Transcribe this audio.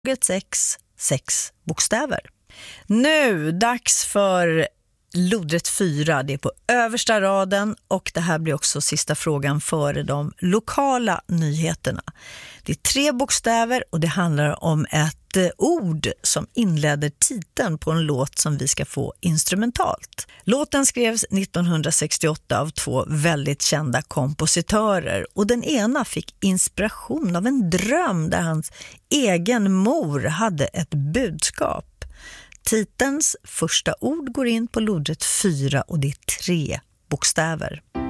sex bokstäver. Nu, dags för lodrätt 4. Det är på översta raden och det här blir också sista frågan före de lokala nyheterna. Det är 3 bokstäver och det handlar om ett ord som inleder titeln på en låt som vi ska få instrumentalt. Låten skrevs 1968 av 2 väldigt kända kompositörer och den ena fick inspiration av en dröm där hans egen mor hade ett budskap. Titelns första ord går in på lodrätt 4 och det är 3 bokstäver.